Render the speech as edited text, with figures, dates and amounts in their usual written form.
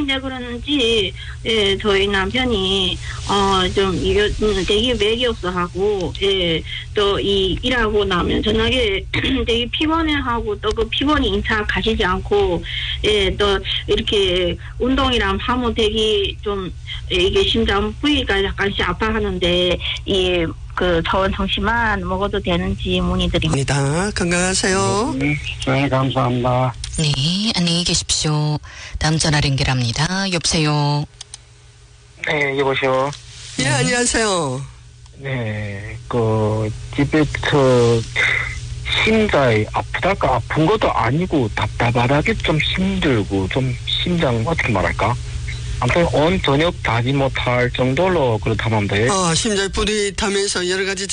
운동인데 그러는지 예, 저희 남편이 좀 이게 되게 맥이 없어 하고 예, 또 이 일하고 나면 저녁에 되게 피곤해하고 또 그 피곤이 인차 가시지 않고 예, 또 이렇게 운동이랑 하면 되게 좀 이게 심장 부위가 약간씩 아파하는데 이 그 저온 정시만 먹어도 되는지 문의드립니다. 건강하세요. 네, 감사합니다. 네, 안녕히 계십시오. 다음 전화 연결합니다. 여보세요. 네, 여보세요. 예, 안녕하세요. 네, 집에서 심장이 아프달까? 아픈 것도 아니고 답답하게 좀 힘들고 좀 심장 어떻게 말할까? 아무튼 온 저녁 자지 못할 정도로 그렇다는데. 심장이 뿌릿하면서 여러 가지